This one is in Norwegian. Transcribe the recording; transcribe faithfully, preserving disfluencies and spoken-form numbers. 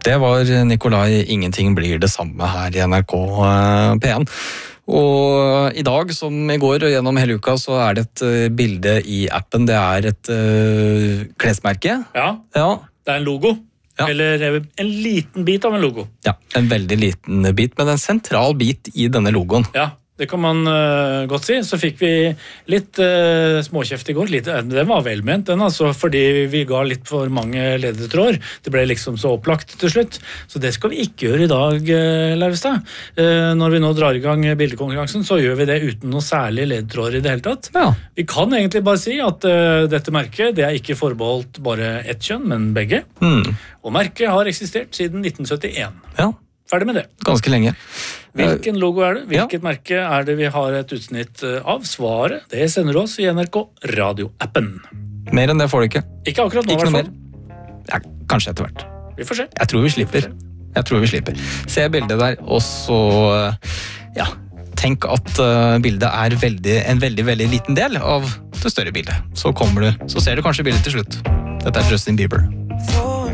Det var Nikolai, ingenting blir det samme her i N R K P én. Og i dag, som i går og gjennom hele uka, så er det et uh, bilde i appen. Det er et uh, klesmerke. Ja, ja, det er en logo. Ja. Eller en liten bit av en logo. Ja, en veldig liten bit, men en sentral bit i denne logoen. Ja, det kan man uh, godt si. Så fikk vi litt uh, småkjeft i går. Litt, den var velment, den altså, fordi vi ga litt for mange ledetråder. Det ble liksom så opplagt til slutt. Så det skal vi ikke gjøre i dag, uh, Lauvstad. Uh, når vi nå drar i gang bildekonkurransen, så gjør vi det uten noe særlig ledetråder i det hele tatt. Ja. Vi kan egentlig bare si at uh, dette merket, det er ikke forbeholdt bare ett kjønn, men begge. Mm. Og merket har eksistert siden nitten syttien. Ja. Ferdig med det. Ganske lenge. Hvilken logo er det? Hvilket ja. merke er det vi har et utsnitt av? Svaret, det sender du oss i N R K Radio-appen. Mer enn det får du ikke. Ikke akkurat nå, i hvert fall. Ja, kanskje etter hvert. Vi får se. Jeg tror vi slipper. Jeg tror vi slipper. Se bildet der, og så, ja, tenk at bildet er veldig, en veldig, veldig liten del av det større bildet. Så kommer du, så ser du kanskje bildet til slutt. Dette er Justin Bieber.